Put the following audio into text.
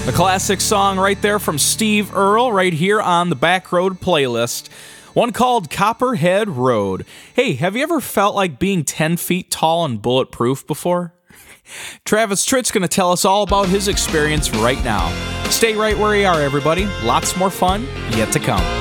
A classic song right there from Steve Earle right here on the Backroad playlist. One called Copperhead Road. Hey, have you ever felt like being 10 feet tall and bulletproof before? Travis Tritt's going to tell us all about his experience right now. Stay right where you are, everybody. Lots more fun yet to come.